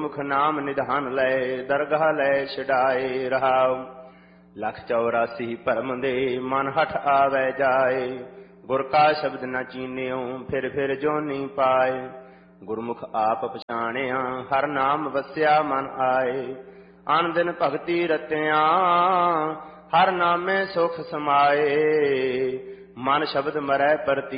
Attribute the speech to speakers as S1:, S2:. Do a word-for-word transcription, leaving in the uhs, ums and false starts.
S1: ਗੁਰਮੁਖ ਨਾਮ ਨਿਧਾਨ ਲੈ ਦਰਗਾਹ ਲੈ ਛਡਾਏ ਰਹਾਉ। ਲੱਖ ਚੌਰਾਸੀ ਭਰਮ ਦੇ ਮਨ ਹਠ ਆਵੈ ਜਾਏ, ਗੁਰ ਕਾ ਸ਼ਬਦ ਨ ਚੀਨਿਓ ਫਿਰ ਫਿਰ ਜੋਨੀ ਪਾਏ। ਗੁਰਮੁਖ ਆਪ ਪਛਾਣਿਆ ਹਰ ਨਾਮ ਵਸਿਆ ਮਨ ਆਏ, ਅਨ ਦਿਨ ਭਗਤੀ ਰਤਿਆ ਹਰ ਨਾਮੇ ਸੁਖ ਸਮਾਏ। ਮਨ ਸ਼ਬਦ ਮਰੈ ਪਰਤੀ